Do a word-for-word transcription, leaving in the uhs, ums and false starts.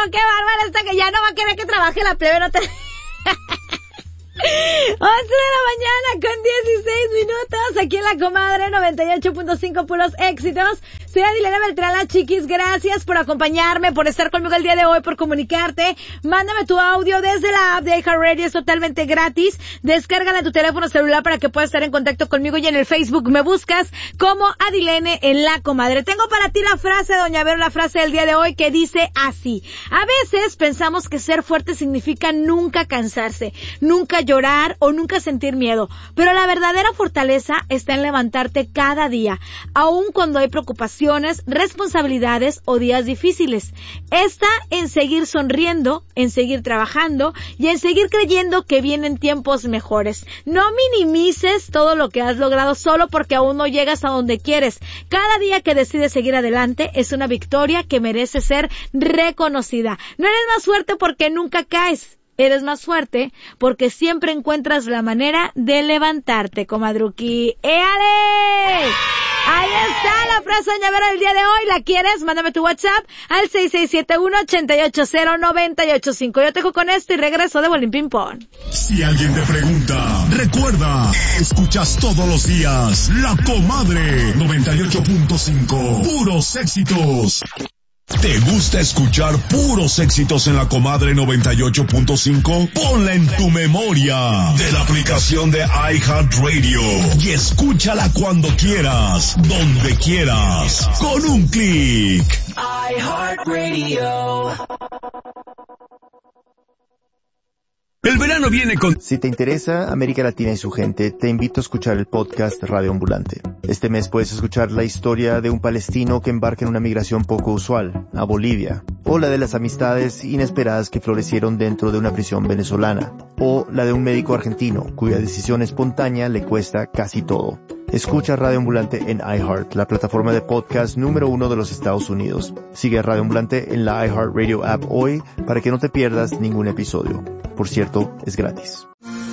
qué bárbara esta que ya no va a querer que trabaje la plebe, no te... once de la mañana con dieciséis minutos, aquí en La Comadre noventa y ocho punto cinco, puros éxitos. Soy Adilena Beltrán, la chiquis, gracias por acompañarme, por estar conmigo el día de hoy, por comunicarte. Mándame tu audio desde la app de iHeartRadio, es totalmente gratis. Descárgala en tu teléfono celular para que puedas estar en contacto conmigo, y en el Facebook me buscas como Adilene en La Comadre. Tengo para ti la frase de Doña Vero, la frase del día de hoy, que dice así: a veces pensamos que ser fuerte significa nunca cansarse, nunca llorar o nunca sentir miedo, pero la verdadera fortaleza está en levantarte cada día, aun cuando hay preocupaciones, responsabilidades o días difíciles. Está en seguir sonriendo, en seguir trabajando y en seguir creyendo que vienen tiempos mejores. No minimices todo lo que has logrado solo porque aún no llegas a donde quieres. Cada día que decides seguir adelante es una victoria que merece ser reconocida. No eres más fuerte porque nunca caes. Eres más fuerte porque siempre encuentras la manera de levantarte, comadruqui. ¡Éale! Ahí está la frase de Doña Vero del día de hoy. ¿La quieres? Mándame tu WhatsApp al seis seis siete uno, ocho ocho cero, nueve ocho cinco. Yo te dejo con esto y regreso de Bolín Ping Pong. Si alguien te pregunta, recuerda, escuchas todos los días La Comadre noventa y ocho punto cinco. Puros éxitos. ¿Te gusta escuchar puros éxitos en La Comadre noventa y ocho punto cinco? Ponla en tu memoria de la aplicación de iHeartRadio y escúchala cuando quieras, donde quieras, con un clic. iHeartRadio. El verano viene con... Si te interesa América Latina y su gente, te invito a escuchar el podcast Radio Ambulante. Este mes puedes escuchar la historia de un palestino que embarca en una migración poco usual, a Bolivia, o la de las amistades inesperadas que florecieron dentro de una prisión venezolana, o la de un médico argentino cuya decisión espontánea le cuesta casi todo. Escucha Radio Ambulante en iHeart, la plataforma de podcast número uno de los Estados Unidos. Sigue a Radio Ambulante en la iHeartRadio app hoy para que no te pierdas ningún episodio. Por cierto, es gratis.